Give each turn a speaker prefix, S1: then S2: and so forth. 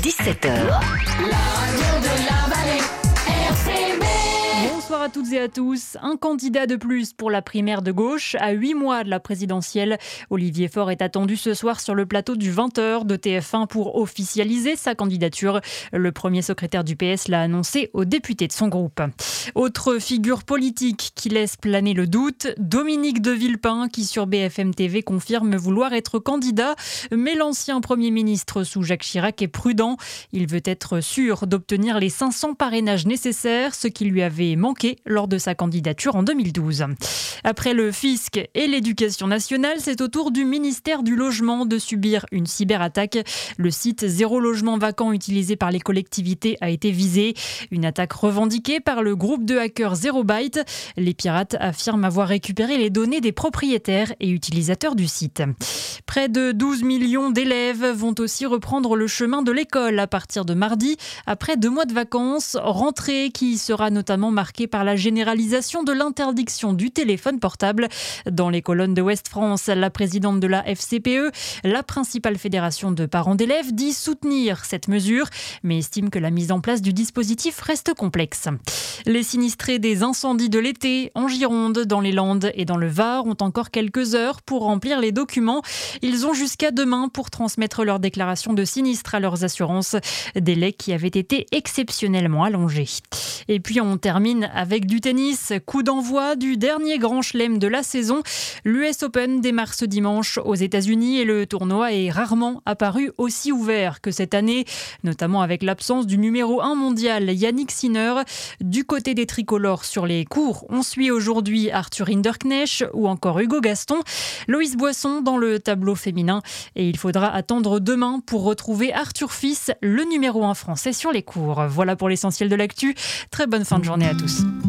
S1: 17h.
S2: Bonsoir à toutes et à tous. Un candidat de plus pour la primaire de gauche. À 8 mois de la présidentielle, Olivier Faure est attendu ce soir sur le plateau du 20h de TF1 pour officialiser sa candidature. Le premier secrétaire du PS l'a annoncé aux députés de son groupe. Autre figure politique qui laisse planer le doute, Dominique de Villepin qui sur BFM TV confirme vouloir être candidat. Mais l'ancien Premier ministre sous Jacques Chirac est prudent. Il veut être sûr d'obtenir les 500 parrainages nécessaires, ce qui lui avait manqué lors de sa candidature en 2012. Après le fisc et l'éducation nationale, c'est au tour du ministère du Logement de subir une cyberattaque. Le site Zéro Logement Vacant utilisé par les collectivités a été visé. Une attaque revendiquée par le groupe de hackers Zero Byte. Les pirates affirment avoir récupéré les données des propriétaires et utilisateurs du site. Près de 12 millions d'élèves vont aussi reprendre le chemin de l'école à partir de mardi, après 2 mois de vacances. Rentrée qui sera notamment marquée par la généralisation de l'interdiction du téléphone portable. Dans les colonnes de Ouest France, la présidente de la FCPE, la principale fédération de parents d'élèves, dit soutenir cette mesure, mais estime que la mise en place du dispositif reste complexe. Les sinistrés des incendies de l'été en Gironde, dans les Landes et dans le Var ont encore quelques heures pour remplir les documents. Ils ont jusqu'à demain pour transmettre leur déclaration de sinistre à leurs assurances, délai qui avait été exceptionnellement allongé. Et puis on termine avec du tennis. Coup d'envoi du dernier grand chelem de la saison. L'US Open démarre ce dimanche aux États-Unis et le tournoi est rarement apparu aussi ouvert que cette année, notamment avec l'absence du numéro 1 mondial Yannick Sinner. Du côté des tricolores sur les cours, on suit aujourd'hui Arthur Hinderknecht ou encore Hugo Gaston. Loïs Boisson dans le tableau féminin. Et il faudra attendre demain pour retrouver Arthur Fils, le numéro 1 français sur les cours. Voilà pour l'essentiel de l'actu. Très bonne fin de journée à tous.